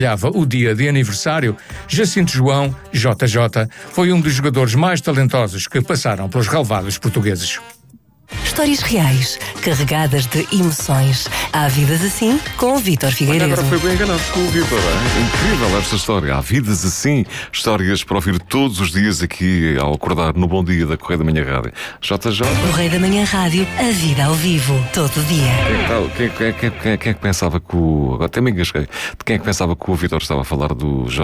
O dia de aniversário, Jacinto João, JJ, foi um dos jogadores mais talentosos que passaram pelos relevados portugueses. Histórias reais, carregadas de emoções. Há vidas assim com o Vítor Figueiredo. Agora foi bem enganado com o Vítor, é incrível esta história. Há vidas assim, histórias para ouvir todos os dias aqui ao acordar no Bom Dia da Correia da Manhã Rádio. JJ. Correia da Manhã Rádio, a vida ao vivo, todo dia. Quem é que pensava que o... Agora até me engasguei. De quem é que pensava que o Vítor estava a falar do Jorge?